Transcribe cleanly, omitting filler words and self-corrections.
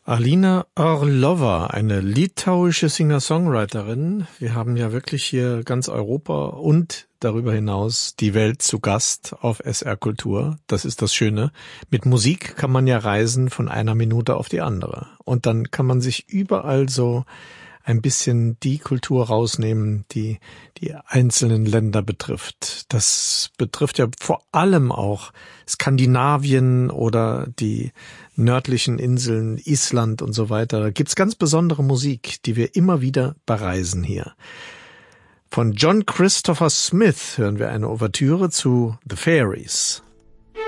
Alina Orlova, eine litauische Singer-Songwriterin. Wir haben ja wirklich hier ganz Europa und darüber hinaus die Welt zu Gast auf SR Kultur. Das ist das Schöne. Mit Musik kann man ja reisen von einer Minute auf die andere. Und dann kann man sich überall so ein bisschen die Kultur rausnehmen, die die einzelnen Länder betrifft. Das betrifft ja vor allem auch Skandinavien oder die nördlichen Inseln, Island und so weiter. Da gibt's ganz besondere Musik, die wir immer wieder bereisen hier. Von John Christopher Smith hören wir eine Ouvertüre zu The Fairies.